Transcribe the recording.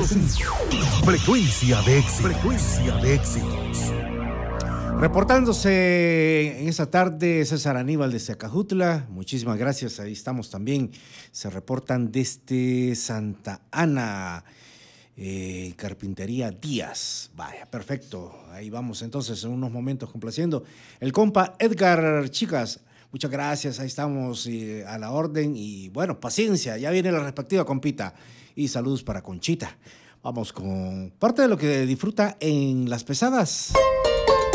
100.5. Frecuencia de éxitos. Frecuencia de éxitos. Reportándose en esta tarde César Aníbal desde Acajutla, muchísimas gracias, ahí estamos también, se reportan desde Santa Ana, Carpintería Díaz, vaya, perfecto, ahí vamos entonces en unos momentos complaciendo. El compa Edgar, chicas, muchas gracias, ahí estamos a la orden y bueno, paciencia, ya viene la respectiva compita y saludos para Conchita. Vamos con parte de lo que disfruta en las pesadas.